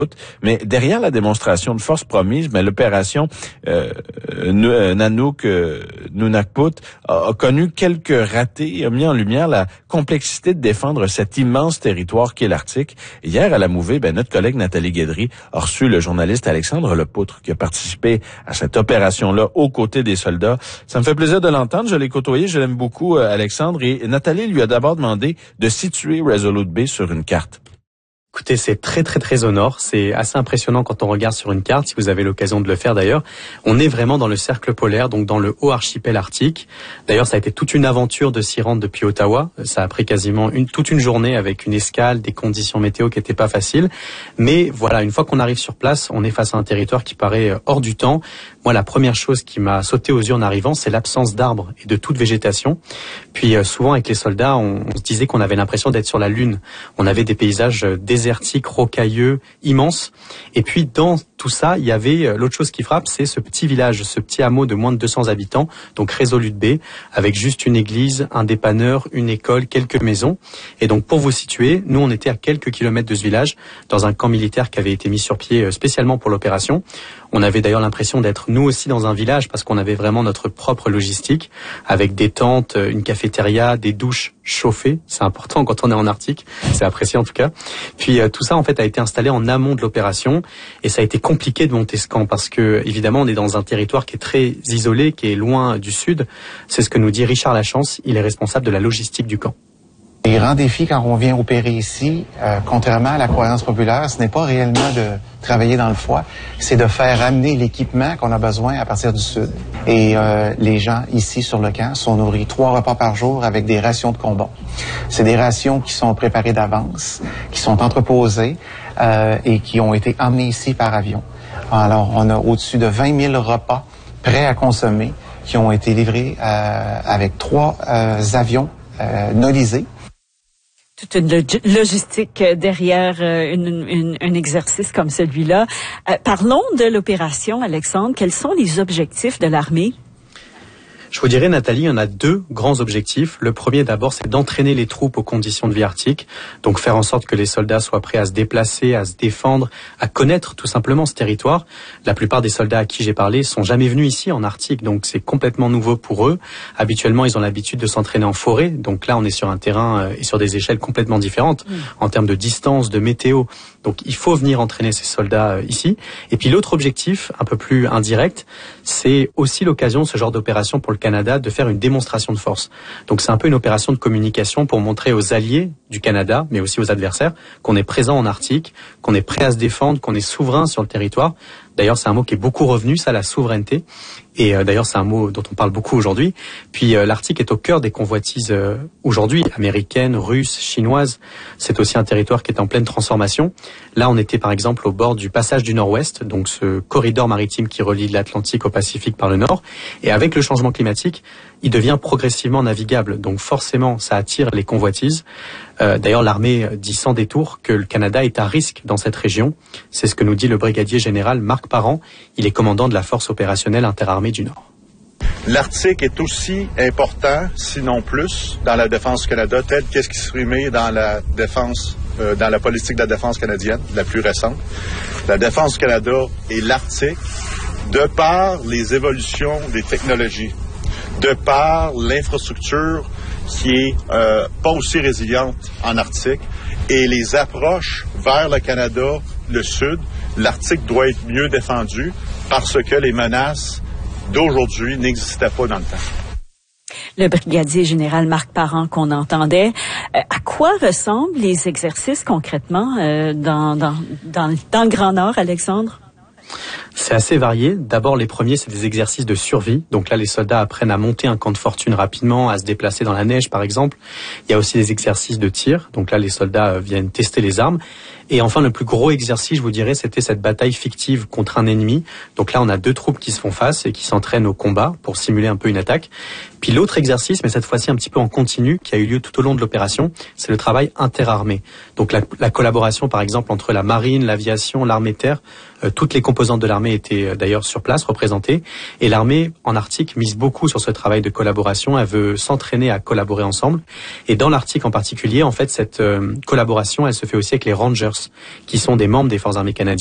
Mais derrière la démonstration de force promise, l'opération Nanook Nunavut a connu quelques ratés et a mis en lumière la complexité de défendre cet immense territoire qu'est l'Arctique. Hier, à la Mouvée, notre collègue Nathalie Guédry a reçu le journaliste Alexandre Lepoutre qui a participé à cette opération-là aux côtés des soldats. Ça me fait plaisir de l'entendre. Je l'ai côtoyé, je l'aime beaucoup, Alexandre. Et Nathalie lui a d'abord demandé de situer Resolute Bay sur une carte. Écoutez, c'est très très très au nord. C'est assez impressionnant quand on regarde sur une carte, si vous avez l'occasion de le faire d'ailleurs. On est vraiment dans le cercle polaire, donc dans le haut archipel arctique. D'ailleurs, ça a été toute une aventure de s'y rendre depuis Ottawa. Ça a pris quasiment toute une journée avec une escale, des conditions météo qui n'étaient pas faciles. Mais voilà, une fois qu'on arrive sur place, on est face à un territoire qui paraît hors du temps. Moi, la première chose qui m'a sauté aux yeux en arrivant, c'est l'absence d'arbres et de toute végétation. Puis souvent, avec les soldats, on se disait qu'on avait l'impression d'être sur la Lune. On avait des paysages désertiques, rocailleux, immenses. Et puis, dans tout ça, il y avait l'autre chose qui frappe, c'est ce petit village, ce petit hameau de moins de 200 habitants, donc Resolute Bay, avec juste une église, un dépanneur, une école, quelques maisons. Et donc, pour vous situer, nous, on était à quelques kilomètres de ce village, dans un camp militaire qui avait été mis sur pied spécialement pour l'opération. On avait d'ailleurs l'impression d'être nous aussi dans un village parce qu'on avait vraiment notre propre logistique avec des tentes, une cafétéria, des douches chauffées. C'est important quand on est en Arctique, c'est apprécié en tout cas. Puis tout ça en fait a été installé en amont de l'opération et ça a été compliqué de monter ce camp parce que évidemment on est dans un territoire qui est très isolé, qui est loin du sud. C'est ce que nous dit Richard Lachance, il est responsable de la logistique du camp. Les grands défis quand on vient opérer ici, contrairement à la croyance populaire, ce n'est pas réellement de travailler dans le froid, c'est de faire amener l'équipement qu'on a besoin à partir du sud. Et les gens ici sur le camp sont nourris 3 repas par jour avec des rations de combat. C'est des rations qui sont préparées d'avance, qui sont entreposées et qui ont été emmenées ici par avion. Alors, on a au-dessus de 20 000 repas prêts à consommer qui ont été livrés avec 3 avions nolisés. Toute une logistique derrière un exercice comme celui-là. Parlons de l'opération, Alexandre. Quels sont les objectifs de l'armée? Je vous dirais, Nathalie, on a 2 grands objectifs. Le premier, d'abord, c'est d'entraîner les troupes aux conditions de vie arctique. Donc, faire en sorte que les soldats soient prêts à se déplacer, à se défendre, à connaître tout simplement ce territoire. La plupart des soldats à qui j'ai parlé sont jamais venus ici en Arctique, donc c'est complètement nouveau pour eux. Habituellement, ils ont l'habitude de s'entraîner en forêt. Donc là, on est sur un terrain et sur des échelles complètement différentes en termes de distance, de météo. Donc, il faut venir entraîner ces soldats ici. Et puis, l'autre objectif, un peu plus indirect, c'est aussi l'occasion, ce genre d'opération pour le Canada, de faire une démonstration de force. Donc, c'est un peu une opération de communication pour montrer aux alliés du Canada, mais aussi aux adversaires, qu'on est présent en Arctique, qu'on est prêt à se défendre, qu'on est souverain sur le territoire. D'ailleurs, c'est un mot qui est beaucoup revenu, ça, la souveraineté. Et d'ailleurs, c'est un mot dont on parle beaucoup aujourd'hui. Puis l'Arctique est au cœur des convoitises aujourd'hui, américaines, russes, chinoises. C'est aussi un territoire qui est en pleine transformation. Là, on était par exemple au bord du passage du Nord-Ouest, donc ce corridor maritime qui relie l'Atlantique au Pacifique par le nord. Et avec le changement climatique, il devient progressivement navigable. Donc forcément, ça attire les convoitises. D'ailleurs, l'armée dit sans détour que le Canada est à risque dans cette région. C'est ce que nous dit le brigadier général Marc Parent. Il est commandant de la force opérationnelle interarmée du Nord. L'Arctique est aussi important, sinon plus, dans la défense du Canada, tel qu'est-ce qui se met dans la défense, dans la politique de la défense canadienne, la plus récente. La défense du Canada et l'Arctique, de par les évolutions des technologies, de par l'infrastructure qui est pas aussi résiliente en Arctique et les approches vers le Canada, le Sud, l'Arctique doit être mieux défendu parce que les menaces d'aujourd'hui n'existaient pas dans le temps. Le brigadier général Marc Parent qu'on entendait. À quoi ressemblent les exercices concrètement dans le Grand Nord, Alexandre? C'est assez varié. D'abord, les premiers, c'est des exercices de survie. Donc là, les soldats apprennent à monter un camp de fortune rapidement, à se déplacer dans la neige, par exemple. Il y a aussi des exercices de tir. Donc là, les soldats viennent tester les armes. Et enfin, le plus gros exercice, je vous dirais, c'était cette bataille fictive contre un ennemi. Donc là, on a 2 troupes qui se font face et qui s'entraînent au combat pour simuler un peu une attaque. Puis l'autre exercice, mais cette fois-ci un petit peu en continu, qui a eu lieu tout au long de l'opération, c'est le travail interarmé. Donc la collaboration, par exemple, entre la marine, l'aviation, l'armée de terre, toutes les composantes de l'armée étaient d'ailleurs sur place, représentées. Et l'armée, en Arctique, mise beaucoup sur ce travail de collaboration. Elle veut s'entraîner à collaborer ensemble. Et dans l'Arctique en particulier, en fait, cette collaboration, elle se fait aussi avec les Rangers, qui sont des membres des forces armées canadiennes.